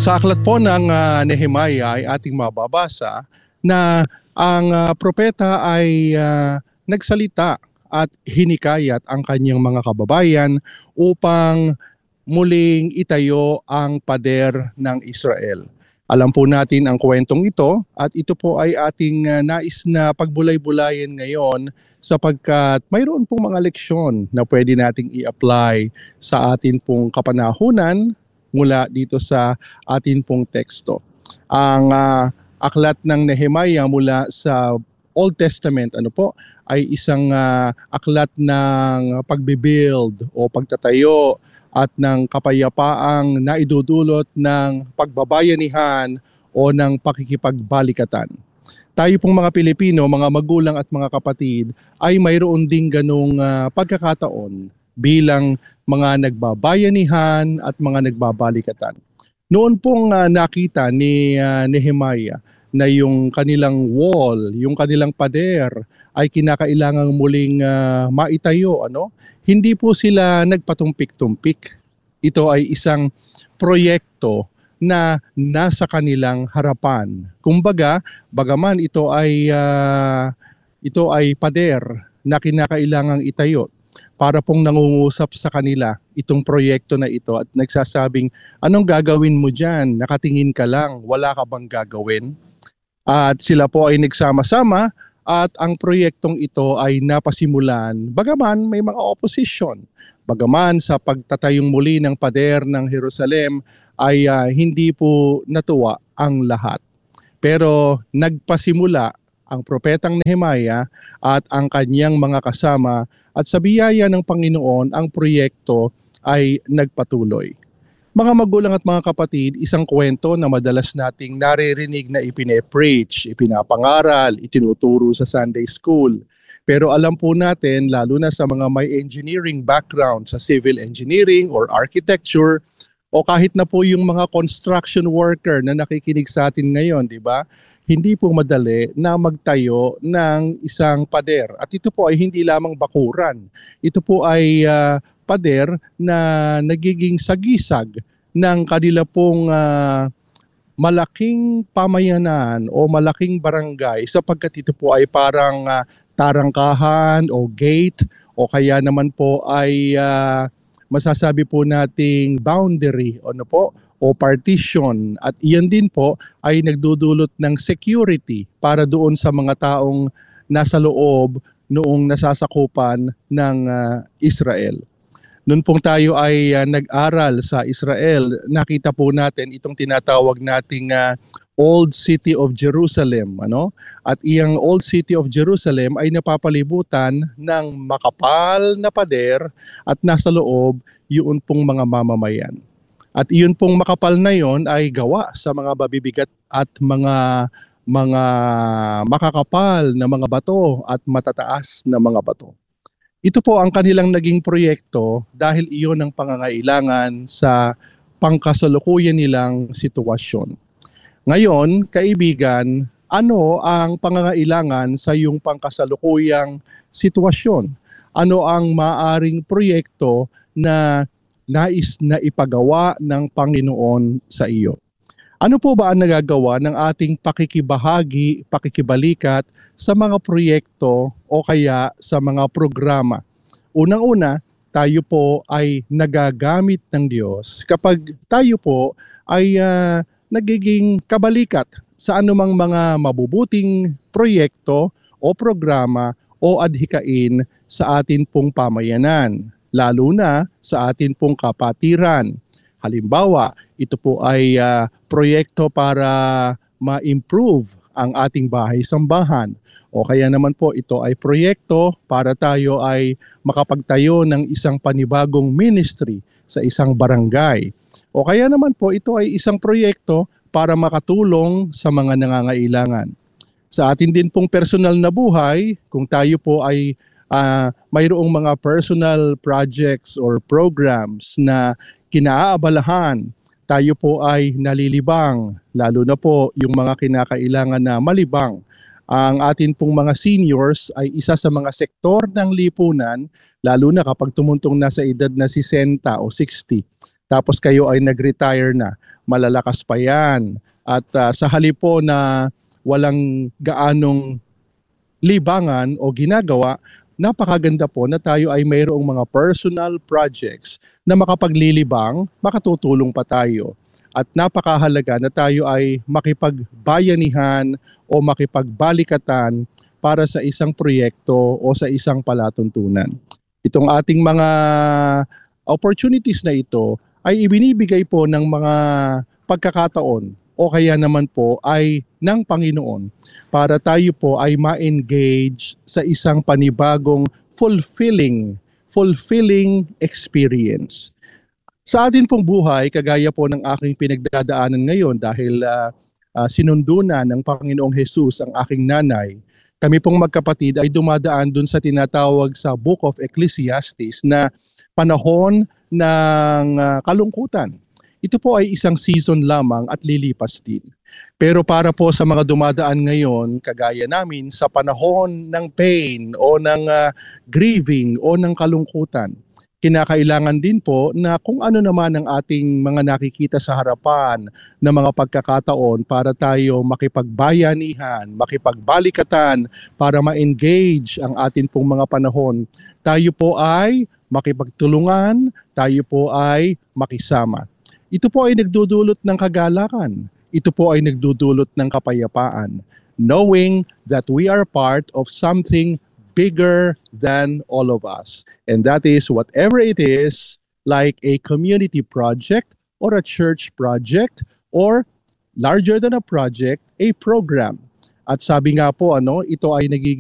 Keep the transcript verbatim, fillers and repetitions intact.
Sa aklat po ng uh, Nehemiah ay ating mababasa na ang uh, propeta ay uh, nagsalita at hinikayat ang kanyang mga kababayan upang muling itayo ang pader ng Israel. Alam po natin ang kwentong ito at ito po ay ating uh, nais na pagbulay-bulayin ngayon sapagkat mayroon pong mga leksyon na pwede nating i-apply sa atin pong kapanahunan mula dito sa atin pong teksto. Ang uh, aklat ng Nehemiah mula sa Old Testament ano po ay isang uh, aklat ng pagbibuild o pagtatayo at ng kapayapaang naidudulot ng pagbabayanihan o ng pakikipagbalikatan. Tayo pong mga Pilipino, mga magulang at mga kapatid ay mayroon ding ganong uh, pagkakataon bilang mga nagbabayanihan at mga nagbabalikatan. Noon pong uh, nakita ni uh, Nehemiah na yung kanilang wall, yung kanilang pader ay kinakailangang muling uh, maitayo, ano? Hindi po sila nagpatumpik-tumpik. Ito ay isang proyekto na nasa kanilang harapan. Kumbaga, bagaman ito ay uh, ito ay pader na kinakailangang itayo, para pong nangungusap sa kanila itong proyekto na ito at nagsasabing, anong gagawin mo dyan? Nakatingin ka lang, wala ka bang gagawin? At sila po ay nagsama-sama at ang proyektong ito ay napasimulan bagaman may mga opposition. Bagaman sa pagtatayong muli ng pader ng Jerusalem ay uh, hindi po natuwa ang lahat. Pero nagpasimula ang propetang Nehemiah at ang kanyang mga kasama at sa biyaya ng Panginoon ang proyekto ay nagpatuloy. Mga magulang at mga kapatid, isang kwento na madalas nating naririnig na ipine-preach, ipinapangaral, itinuturo sa Sunday School. Pero alam po natin, lalo na sa mga may engineering background sa civil engineering or architecture, o kahit na po yung mga construction worker na nakikinig sa atin ngayon, di ba? Hindi po madali na magtayo ng isang pader. At ito po ay hindi lamang bakuran. Ito po ay uh, pader na nagiging sagisag ng kanila pong uh, malaking pamayanan o malaking barangay sapagkat ito po ay parang uh, tarangkahan o gate o kaya naman po ay uh, masasabi po nating boundary ano po o partition at iyan din po ay nagdudulot ng security para doon sa mga taong nasa loob noong nasasakupan ng uh, Israel. Noon pong tayo ay uh, nag-aral sa Israel, nakita po natin itong tinatawag nating uh, Old City of Jerusalem, ano? At iyang Old City of Jerusalem ay napapalibutan ng makapal na pader at nasa loob yun pong mga mamamayan. At iyon pong makapal na yon ay gawa sa mga babibigat at mga mga makakapal na mga bato at matataas na mga bato. Ito po ang kanilang naging proyekto dahil iyon ang pangangailangan sa pangkasalukuyan nilang sitwasyon. Ngayon, kaibigan, ano ang pangangailangan sa iyong pangkasalukuyang sitwasyon? Ano ang maaring proyekto na nais na ipagawa ng Panginoon sa iyo? Ano po ba ang nagagawa ng ating pakikibahagi, pakikibalikat sa mga proyekto o kaya sa mga programa? Unang-una, tayo po ay nagagamit ng Diyos kapag tayo po ay uh, nagiging kabalikat sa anumang mga mabubuting proyekto o programa o adhikain sa atin pong pamayanan, lalo na sa atin pong kapatiran. Halimbawa, ito po ay uh, proyekto para ma-improve ang ating bahay-sambahan. O kaya naman po ito ay proyekto para tayo ay makapagtayo ng isang panibagong ministry sa isang barangay. O kaya naman po ito ay isang proyekto para makatulong sa mga nangangailangan. Sa atin din pong personal na buhay, kung tayo po ay uh, mayroong mga personal projects or programs na kinaabalahan, tayo po ay nalilibang, lalo na po yung mga kinakailangan na malibang. Ang atin pong mga seniors ay isa sa mga sektor ng lipunan, lalo na kapag tumuntong nasa edad na sixty o sixty, tapos kayo ay nag-retire na, malalakas pa yan. At uh, sa halip po na walang gaanong libangan o ginagawa, napakaganda po na tayo ay mayroong mga personal projects na makapaglilibang, makatutulong pa tayo. At napakahalaga na tayo ay makipagbayanihan o makipagbalikatan para sa isang proyekto o sa isang palatuntunan. Itong ating mga opportunities na ito ay ibinibigay po ng mga pagkakataon o kaya naman po ay ng Panginoon para tayo po ay ma-engage sa isang panibagong fulfilling, fulfilling experience. Sa atin pong buhay, kagaya po ng aking pinagdadaanan ngayon dahil uh, uh, sinundo na ng Panginoong Jesus ang aking nanay, kami pong magkapatid ay dumadaan dun sa tinatawag sa Book of Ecclesiastes na panahon ng uh, kalungkutan. Ito po ay isang season lamang at lilipas din. Pero para po sa mga dumadaan ngayon, kagaya namin, sa panahon ng pain o ng uh, grieving o ng kalungkutan, kinakailangan din po na kung ano naman ang ating mga nakikita sa harapan na mga pagkakataon para tayo makipagbayanihan, makipagbalikatan, para ma-engage ang atin pong mga panahon. Tayo po ay makipagtulungan, tayo po ay makisama. Ito po ay nagdudulot ng kagalakan. Ito po ay nagdudulot ng kapayapaan. Knowing that we are part of something bigger than all of us. And that is whatever it is, like a community project or a church project or larger than a project, a program. At sabi nga po, ano, ito ay nagiging